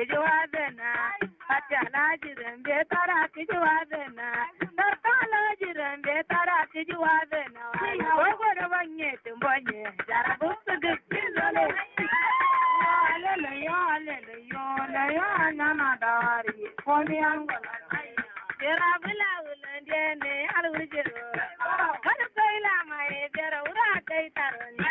kijuadena atala jirembe tara kijuadena tarkala jirembe tara kijuadena ogoro banye tumbanye jarabusu gizole le yo nana dari komi angala jera bula ulande ne alujero